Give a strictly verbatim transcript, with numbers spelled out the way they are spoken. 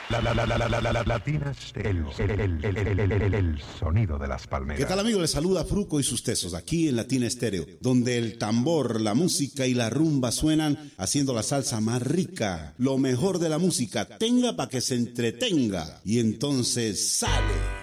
La, la, la, la, la, la, la, la, Latina Stereo. El, el, el, el, el, el, el sonido de las palmeras. ¿Qué tal, amigos? Les saluda Fruco y sus tesos aquí en Latina Stereo, donde el tambor, la música y la rumba suenan haciendo la salsa más rica. Lo mejor de la música, tenga para que se entretenga. Y entonces sale.